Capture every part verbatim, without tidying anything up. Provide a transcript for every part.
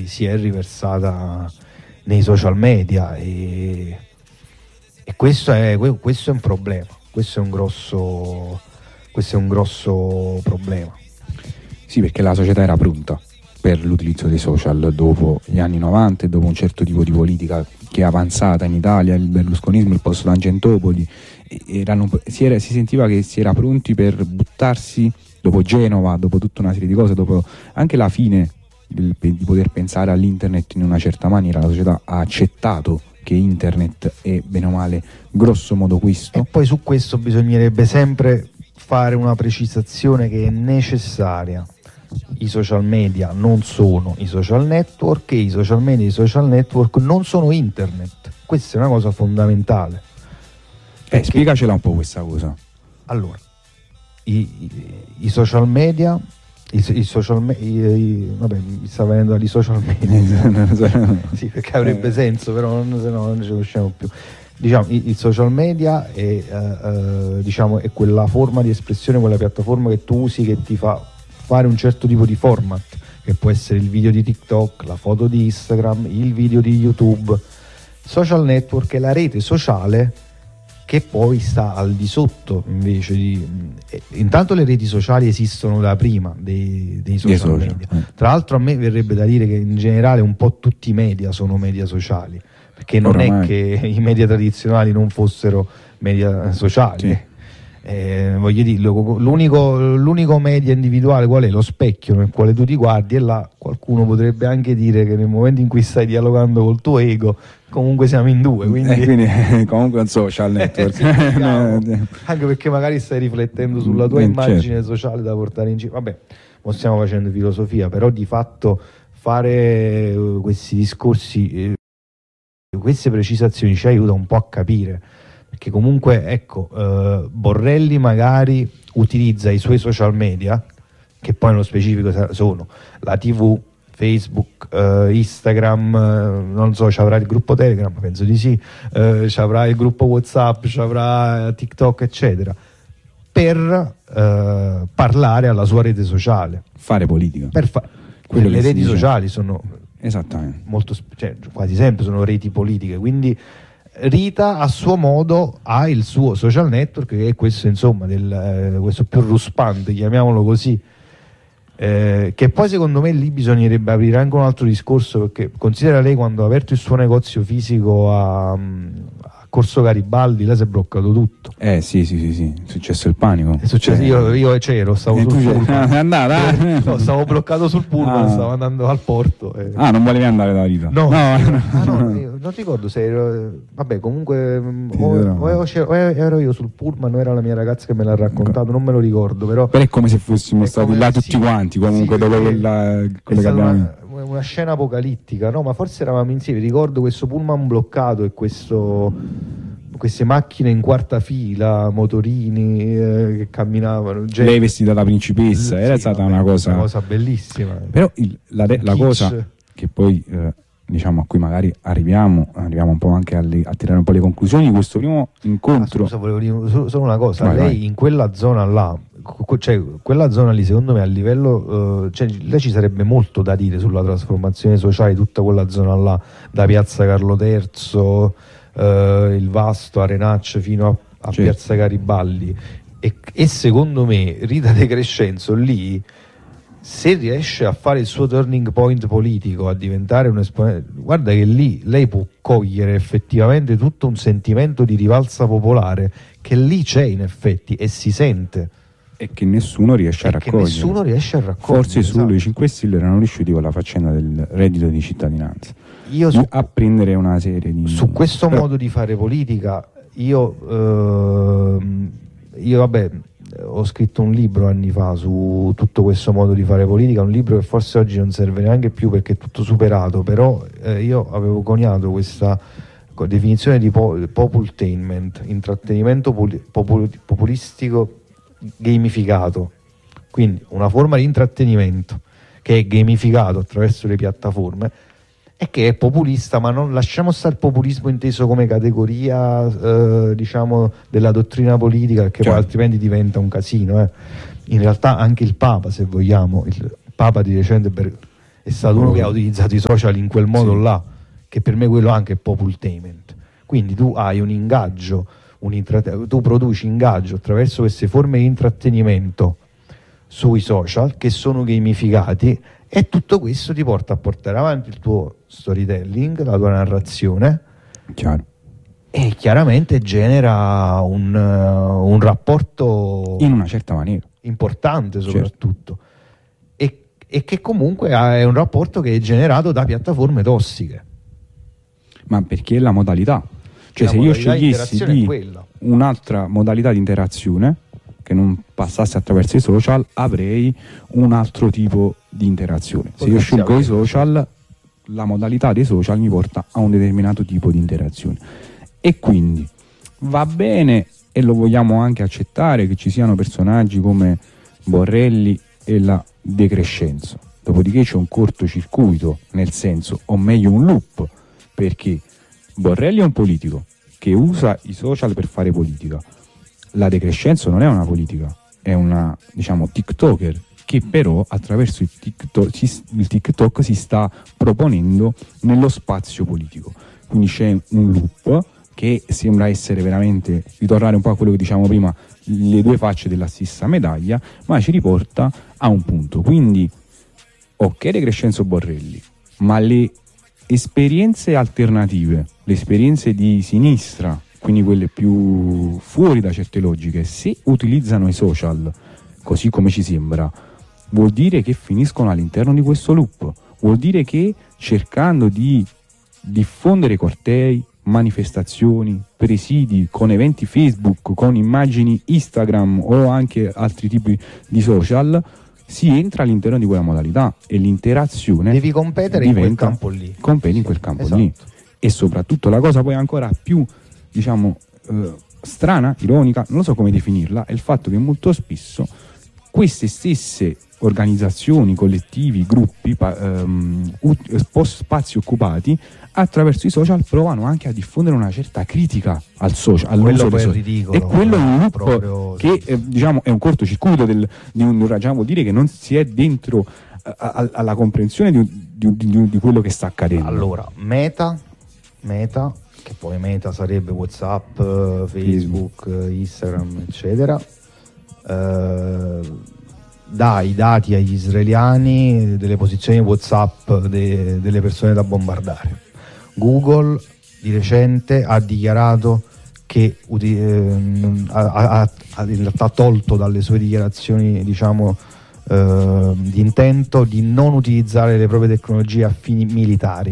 si è riversata nei social media e, e questo è, questo è un problema, questo è un grosso, questo è un grosso problema. Sì, perché la società era pronta per l'utilizzo dei social dopo gli anni novanta e dopo un certo tipo di politica che è avanzata in Italia, il berlusconismo, il post Tangentopoli, erano, si, era, si sentiva che si era pronti per buttarsi dopo Genova, dopo tutta una serie di cose, dopo anche la fine del, di poter pensare all'internet in una certa maniera. La società ha accettato che internet è bene o male grosso modo questo. E poi su questo bisognerebbe sempre fare una precisazione che è necessaria. I social media non sono i social network e i social media e i social network non sono internet. Questa è una cosa fondamentale. Eh, spiegacela un po' questa cosa. Allora, i, i, i social media, i, i social me, i, i, vabbè, mi sta venendo di social media. Sì, perché avrebbe senso, però non, se no non ci conosciamo più. Diciamo, il social media è, uh, uh, diciamo, è quella forma di espressione, quella piattaforma che tu usi che ti fa fare un certo tipo di format, che può essere il video di TikTok, la foto di Instagram, il video di YouTube. Social network è la rete sociale che poi sta al di sotto invece di... Eh, intanto le reti sociali esistono da prima dei, dei social, social media. Eh. Tra l'altro a me verrebbe da dire che in generale un po' tutti i media sono media sociali, perché non Oramai. è che i media tradizionali non fossero media sociali. Sì. Eh, voglio dire, l'unico, l'unico media individuale qual è? Lo specchio nel quale tu ti guardi, e là qualcuno potrebbe anche dire che nel momento in cui stai dialogando col tuo ego comunque siamo in due, quindi, eh, quindi comunque un social network. Sì, anche perché magari stai riflettendo sulla tua mm, immagine certo. sociale da portare in giro. Vabbè, non stiamo facendo filosofia, però di fatto fare uh, questi discorsi, eh, queste precisazioni ci aiuta un po' a capire. Perché comunque, ecco, eh, Borrelli magari utilizza i suoi social media, che poi nello specifico sono la tivù, Facebook, eh, Instagram, eh, non so, ci avrà il gruppo Telegram, penso di sì, eh, ci avrà il gruppo WhatsApp, ci avrà TikTok, eccetera, per eh, parlare alla sua rete sociale. Fare politica. Per fa- le reti sociali sono esattamente molto, cioè, quasi sempre sono reti politiche, quindi Rita a suo modo ha il suo social network, che è questo, insomma, del, eh, questo più ruspante, chiamiamolo così, eh, che poi secondo me lì bisognerebbe aprire anche un altro discorso, perché considera lei quando ha aperto il suo negozio fisico a, a Corso Garibaldi, là si è bloccato tutto. Eh sì sì sì sì, è successo il panico. È successo, eh. io, io c'ero, stavo e sul pullman. È andata? Eh, no, stavo bloccato sul pullman, ah. stavo andando al porto. Eh. Ah, non volevi andare da Rita? No, no, no, ah, no io non ricordo se ero, vabbè, comunque o, o, o, o ero io sul pullman o era la mia ragazza che me l'ha raccontato, non me lo ricordo, però, però è come se fossimo stati là tutti sì, quanti comunque sì, dopo quella, quello che abbiamo una, una scena apocalittica, no? Ma forse eravamo insieme, ricordo questo pullman bloccato e questo, queste macchine in quarta fila, motorini eh, che camminavano, gente. Lei vestita da principessa, sì, era stata vabbè, una cosa una cosa bellissima, però il, la, la cosa che poi eh, diciamo a cui magari arriviamo arriviamo un po' anche alle, a tirare un po' le conclusioni di questo primo incontro. Ah, scusa, volevo dire solo, solo una cosa, vai, lei vai. in quella zona là, cioè quella zona lì secondo me a livello uh, cioè, lei ci sarebbe molto da dire sulla trasformazione sociale di tutta quella zona là, da Piazza Carlo terzo, uh, il vasto Arenaccio fino a, a certo. Piazza Garibaldi, e, e secondo me Rita De Crescenzo lì, se riesce a fare il suo turning point politico, a diventare un esponente, guarda che lì lei può cogliere effettivamente tutto un sentimento di rivalsa popolare che lì c'è in effetti e si sente, e che nessuno riesce a raccogliere. Che nessuno riesce a raccogliere. Forse esatto. Solo i cinque Stelle erano riusciti con la faccenda del reddito di cittadinanza io su, a prendere una serie di... Su questo Però... modo di fare politica io, eh, io vabbè, ho scritto un libro anni fa su tutto questo modo di fare politica, un libro che forse oggi non serve neanche più perché è tutto superato, però eh, io avevo coniato questa definizione di po- popultainment, intrattenimento poli- popul- populistico gamificato, quindi una forma di intrattenimento che è gamificato attraverso le piattaforme e che è populista, ma non lasciamo stare il populismo inteso come categoria eh, diciamo della dottrina politica, perché certo. Poi altrimenti diventa un casino, eh. In realtà anche il Papa, se vogliamo, il Papa di recente ber- è è stato uno che ha utilizzato i social in quel modo sì. là, che per me quello anche è popultainment. Quindi tu hai un ingaggio, un intratt- tu produci ingaggio attraverso queste forme di intrattenimento sui social che sono gamificati, e tutto questo ti porta a portare avanti il tuo storytelling, la tua narrazione. Chiaro. E chiaramente genera un, uh, un rapporto in una certa maniera importante soprattutto, certo. e, e che comunque è un rapporto che è generato da piattaforme tossiche. Ma perché è la modalità, cioè la se io scegliessi di un'altra modalità di interazione che non passasse attraverso i social, avrei un altro tipo di interazione. Se io scelgo i social, la modalità dei social mi porta a un determinato tipo di interazione. E quindi va bene, e lo vogliamo anche accettare, che ci siano personaggi come Borrelli e la De Crescenzo. Dopodiché c'è un cortocircuito, nel senso, o meglio un loop, perché Borrelli è un politico che usa i social per fare politica. La De Crescenzo non è una politica, è una, diciamo, TikToker che però attraverso il TikTok, il TikTok si sta proponendo nello spazio politico. Quindi c'è un loop che sembra essere veramente, ritornare un po' a quello che diciamo prima, le due facce della stessa medaglia, ma ci riporta a un punto. Quindi, ok, De Crescenzo Borrelli, ma le esperienze alternative, le esperienze di sinistra, quindi quelle più fuori da certe logiche, se utilizzano i social, così come ci sembra, vuol dire che finiscono all'interno di questo loop, vuol dire che cercando di diffondere cortei, manifestazioni, presidi, con eventi Facebook, con immagini Instagram o anche altri tipi di social, si entra all'interno di quella modalità e l'interazione devi competere in quel campo lì, competi in quel campo esatto. lì. E soprattutto la cosa poi ancora più, diciamo, eh, strana, ironica, non lo so come definirla, è il fatto che molto spesso queste stesse organizzazioni, collettivi, gruppi, pa, ehm, ut- spazi occupati, attraverso i social provano anche a diffondere una certa critica al social, all'uso dei social. Ridicolo, e quello è un loop proprio, che eh, diciamo è un cortocircuito del, di un ragionamento, vuol dire che non si è dentro a, a, alla comprensione di, di, di, di quello che sta accadendo. Allora, Meta, Meta, che poi Meta sarebbe WhatsApp, Facebook, Instagram, eccetera, eh, dà i dati agli israeliani delle posizioni WhatsApp de, delle persone da bombardare. Google di recente ha dichiarato che eh, ha, ha, ha tolto dalle sue dichiarazioni, diciamo, eh, di intento di non utilizzare le proprie tecnologie a fini militari.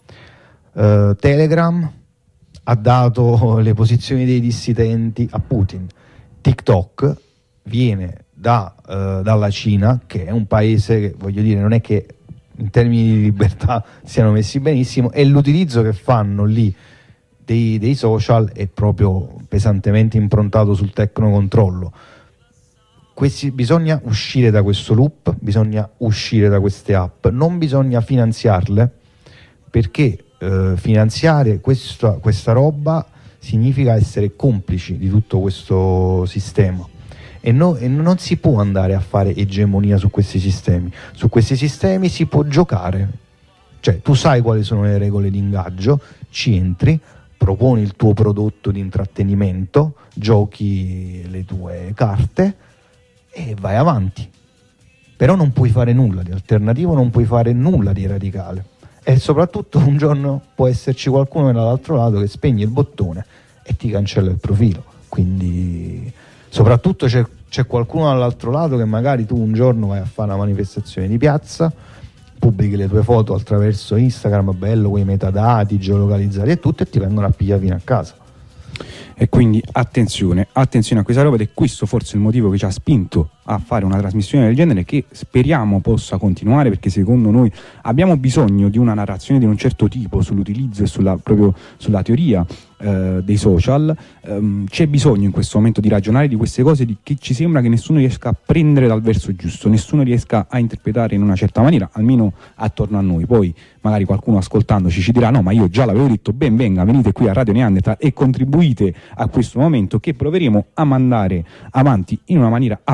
Uh, Telegram ha dato le posizioni dei dissidenti a Putin. TikTok viene da, uh, dalla Cina, che è un paese che, voglio dire, non è che in termini di libertà siano messi benissimo, e l'utilizzo che fanno lì dei, dei social è proprio pesantemente improntato sul tecnocontrollo. Questi, bisogna uscire da questo loop, bisogna uscire da queste app, non bisogna finanziarle, perché Uh, finanziare questa, questa roba significa essere complici di tutto questo sistema, e, no, e non si può andare a fare egemonia su questi sistemi. Su questi sistemi si può giocare, cioè tu sai quali sono le regole di ingaggio, ci entri, proponi il tuo prodotto di intrattenimento, giochi le tue carte e vai avanti, però non puoi fare nulla di alternativo, non puoi fare nulla di radicale. E soprattutto un giorno può esserci qualcuno dall'altro lato che spegne il bottone e ti cancella il profilo. Quindi soprattutto c'è, c'è qualcuno dall'altro lato che magari tu un giorno vai a fare una manifestazione di piazza, pubblichi le tue foto attraverso Instagram, bello, quei metadati geolocalizzati e tutto, e ti vengono a pigliare fino a casa. E quindi attenzione, attenzione a questa roba, ed è questo forse il motivo che ci ha spinto a fare una trasmissione del genere, che speriamo possa continuare, perché secondo noi abbiamo bisogno di una narrazione di un certo tipo sull'utilizzo e sulla, proprio sulla teoria eh, dei social. Um, c'è bisogno in questo momento di ragionare di queste cose, di che ci sembra che nessuno riesca a prendere dal verso giusto, nessuno riesca a interpretare in una certa maniera, almeno attorno a noi. Poi magari qualcuno ascoltandoci ci dirà: no, ma io già l'avevo detto. Ben venga, venite qui a Radio Neanderthal e contribuite a questo momento, che proveremo a mandare avanti in una maniera aperiodica.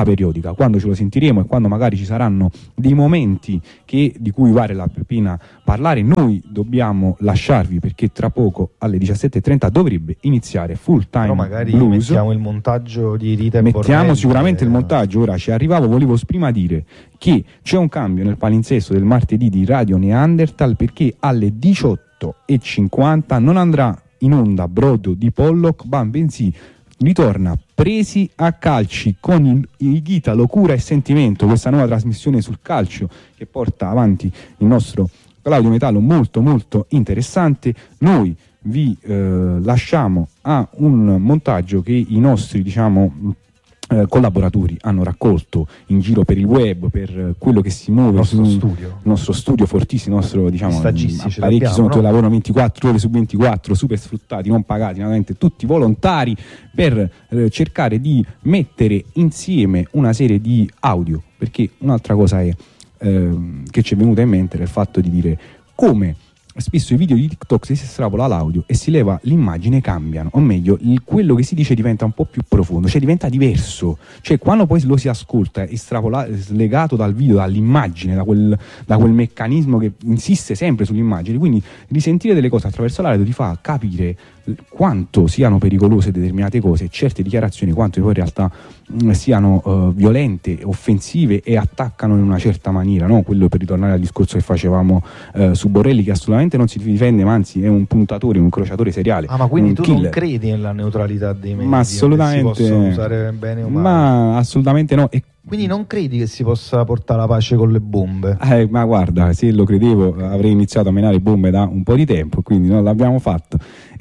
politica, quando ce lo sentiremo e quando magari ci saranno dei momenti che, di cui vale la pena parlare, noi dobbiamo lasciarvi, perché tra poco alle diciassette e trenta dovrebbe iniziare Full Time Però magari Blues. mettiamo il montaggio di Rita e Mettiamo Borrelli, sicuramente eh, il montaggio. Ora ci arrivavo, volevo prima dire che c'è un cambio nel palinsesto del martedì di Radio Neanderthal, perché alle diciotto e cinquanta non andrà in onda Brodo di Pollock, ma bensì ritorna Presi a calci con il, il Ghita, Locura e Sentimento, questa nuova trasmissione sul calcio che porta avanti il nostro Claudio Metallo, molto molto interessante. Noi vi eh, lasciamo a un montaggio che i nostri, diciamo, eh, collaboratori hanno raccolto in giro per il web, per quello che si muove, il nostro su, studio, il nostro studio fortissimo, il nostro, diciamo, stagisti, parecchi sono che no? lavorano ventiquattro ore su ventiquattro, super sfruttati, non pagati, naturalmente tutti volontari, per eh, cercare di mettere insieme una serie di audio, perché un'altra cosa è ehm, che ci è venuta in mente, è il fatto di dire come spesso i video di TikTok si estrapola l'audio e si leva l'immagine, cambiano, o meglio il, quello che si dice diventa un po' più profondo, cioè diventa diverso, cioè quando poi lo si ascolta estrapolato, slegato dal video, dall'immagine, da quel, da quel meccanismo che insiste sempre sull'immagine, quindi risentire delle cose attraverso l'audio ti fa capire quanto siano pericolose determinate cose, certe dichiarazioni, quanto poi in realtà mh, siano uh, violente, offensive e attaccano in una certa maniera, no? Quello, per ritornare al discorso che facevamo uh, su Borrelli, che assolutamente non si difende, ma anzi è un puntatore, un incrociatore seriale. Ah, ma quindi tu killer. Non credi nella neutralità dei media? Ma assolutamente, che si possono usare bene o male? Ma assolutamente no. E quindi non credi che si possa portare la pace con le bombe? Eh, ma guarda, se lo credevo avrei iniziato a menare bombe da un po' di tempo, quindi non l'abbiamo fatto.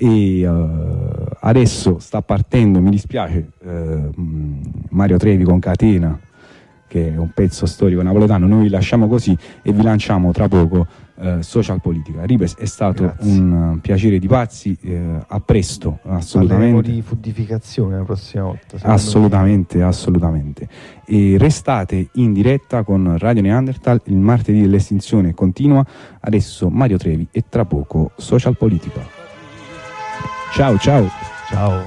E uh, adesso sta partendo, mi dispiace, uh, Mario Trevi con Catena, che è un pezzo storico napoletano. Noi vi lasciamo così e vi lanciamo tra poco uh, Social Politica. Ripes, è stato Grazie. un uh, piacere di pazzi, uh, a presto, assolutamente. Parleremo di foodificazione la prossima volta. Assolutamente, me. assolutamente. E restate in diretta con Radio Neanderthal, il martedì dell'estinzione continua. Adesso Mario Trevi e tra poco Social Politica. Ciao ciao. Ciao.